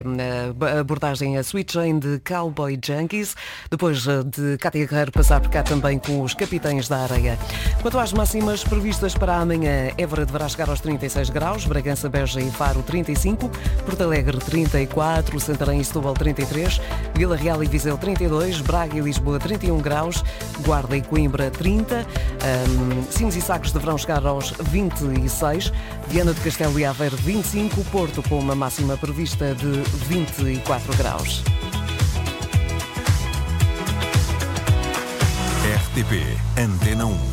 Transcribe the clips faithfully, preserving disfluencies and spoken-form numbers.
A abordagem a Sweet Jane de Cowboy Junkies, depois de Cátia Guerreiro passar por cá também com os Capitães da Areia. Quanto às máximas previstas para amanhã, Évora deverá chegar aos trinta e seis graus, Bragança, Beja e Faro trinta e cinco, Porto Alegre trinta e quatro, Santarém e Setúbal trinta e três, Vila Real e Viseu trinta e dois, Braga e Lisboa trinta e um graus, Guarda e Coimbra trinta, um, Sines e Sagres deverão chegar aos vinte e seis, Viana do Castelo e Aveiro vinte e cinco, Porto com uma máxima prevista de vinte e quatro graus. R T P Antena um.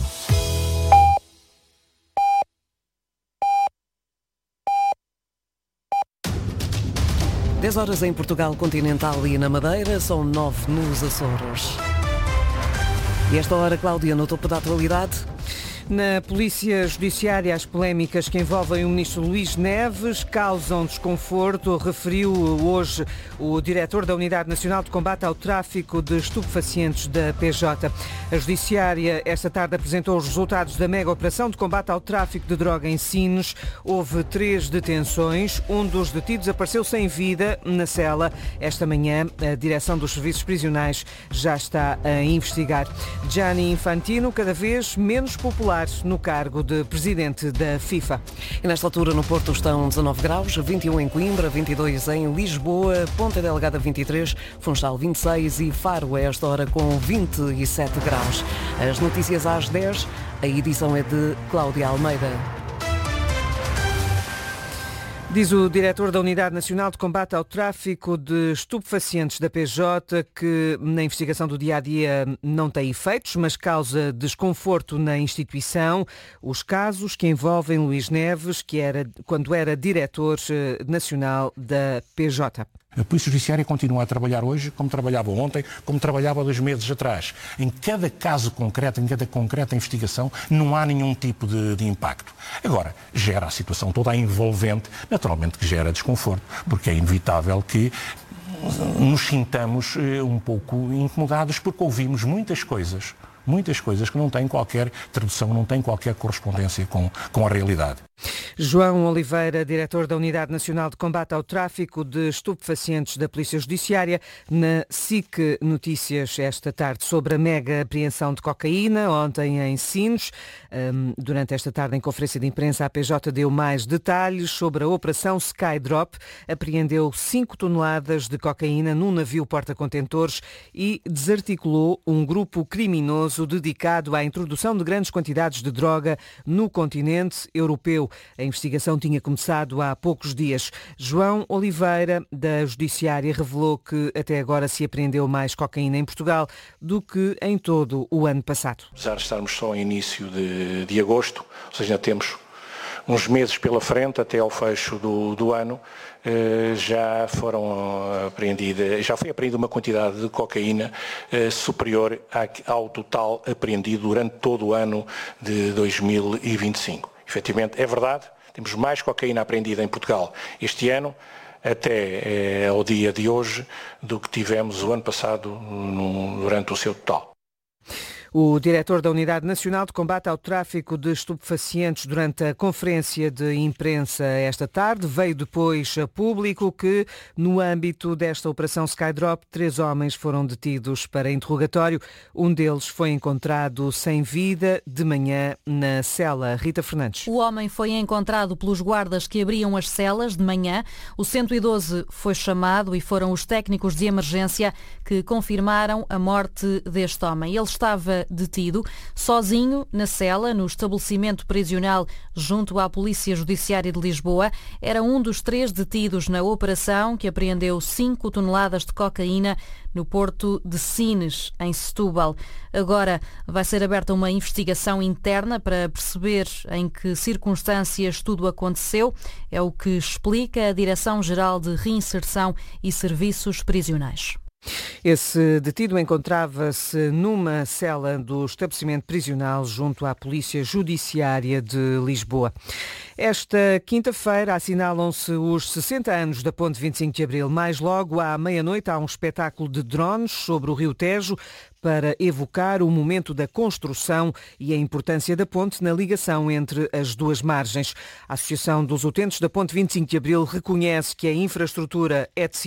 dez horas em Portugal continental e na Madeira, são nove nos Açores. E esta hora, Cláudia, no topo da atualidade. Na Polícia Judiciária, as polémicas que envolvem o ministro Luís Neves causam desconforto, referiu hoje o diretor da Unidade Nacional de Combate ao Tráfico de Estupefacientes da P J. A Judiciária esta tarde apresentou os resultados da mega operação de combate ao tráfico de droga em Sines. Houve três detenções. Um dos detidos apareceu sem vida na cela. Esta manhã, a direção dos serviços prisionais já está a investigar. Gianni Infantino, cada vez menos popular no cargo de presidente da FIFA. E nesta altura no Porto estão dezanove graus, vinte e um em Coimbra, vinte e dois em Lisboa, Ponta Delgada vinte e três, Funchal vinte e seis e Faro a esta hora com vinte e sete graus. As notícias às dez, a edição é de Cláudia Almeida. Diz o diretor da Unidade Nacional de Combate ao Tráfico de Estupefacientes da P J que na investigação do dia-a-dia não tem efeitos, mas causa desconforto na instituição. Os casos que envolvem Luís Neves, que era, quando era diretor nacional da P J. A Polícia Judiciária continua a trabalhar hoje como trabalhava ontem, como trabalhava dois meses atrás. Em cada caso concreto, em cada concreta investigação, não há nenhum tipo de, de impacto. Agora, gera a situação toda envolvente, naturalmente que gera desconforto, porque é inevitável que nos sintamos um pouco incomodados porque ouvimos muitas coisas, muitas coisas que não têm qualquer tradução, não têm qualquer correspondência com, com a realidade. João Oliveira, diretor da Unidade Nacional de Combate ao Tráfico de Estupefacientes da Polícia Judiciária, na S I C Notícias esta tarde sobre a mega apreensão de cocaína, ontem em Sines. Durante esta tarde, em conferência de imprensa, a P J deu mais detalhes sobre a Operação Skydrop. Apreendeu cinco toneladas de cocaína num navio porta-contentores e desarticulou um grupo criminoso dedicado à introdução de grandes quantidades de droga no continente europeu. A investigação tinha começado há poucos dias. João Oliveira, da Judiciária, revelou que até agora se apreendeu mais cocaína em Portugal do que em todo o ano passado. Apesar de estarmos só em início de, de agosto, ou seja, ainda temos uns meses pela frente até ao fecho do, do ano, eh, já foram apreendidas, já foi apreendida uma quantidade de cocaína eh, superior à, ao total apreendido durante todo o ano de dois mil e vinte e cinco. Efetivamente, é verdade, temos mais cocaína apreendida em Portugal este ano, até eh, ao dia de hoje, do que tivemos o ano passado no, durante o seu total. O diretor da Unidade Nacional de Combate ao Tráfico de Estupefacientes, durante a conferência de imprensa esta tarde, veio depois a público que, no âmbito desta Operação Skydrop, três homens foram detidos para interrogatório. Um deles foi encontrado sem vida de manhã na cela. Rita Fernandes. O homem foi encontrado pelos guardas que abriam as celas de manhã. O cento e doze foi chamado e foram os técnicos de emergência que confirmaram a morte deste homem. Ele estava detido, sozinho na cela, no estabelecimento prisional junto à Polícia Judiciária de Lisboa. Era um dos três detidos na operação que apreendeu cinco toneladas de cocaína no porto de Sines, em Setúbal. Agora vai ser aberta uma investigação interna para perceber em que circunstâncias tudo aconteceu. É o que explica a Direção-Geral de Reinserção e Serviços Prisionais. Esse detido encontrava-se numa cela do estabelecimento prisional junto à Polícia Judiciária de Lisboa. Esta quinta-feira assinalam-se os sessenta anos da Ponte vinte e cinco de Abril. Mais logo, à meia-noite, há um espetáculo de drones sobre o Rio Tejo para evocar o momento da construção e a importância da ponte na ligação entre as duas margens. A Associação dos Utentes da Ponte vinte e cinco de Abril reconhece que a infraestrutura é de